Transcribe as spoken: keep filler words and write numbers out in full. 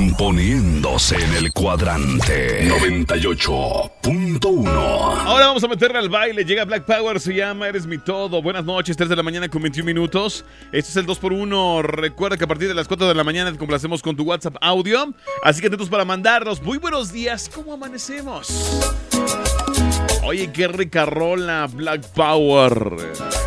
poniéndose en el cuadrante noventa y ocho punto uno. Ahora vamos a meterle al baile. Llega Black Power, se llama Eres mi todo. Buenas noches, tres de la mañana con veintiún minutos. Este es el dos por uno. Recuerda que a partir de las cuatro de la mañana te complacemos con tu WhatsApp audio. Así que atentos para mandarnos. Muy buenos días, ¿cómo amanecemos? Oye, qué rica rola, Black Power.